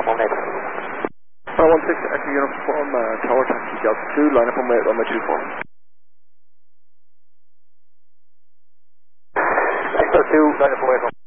16 Echo Uniform, Tower Taxi Delta 2, line up on runway 24. Delta 2, line up on way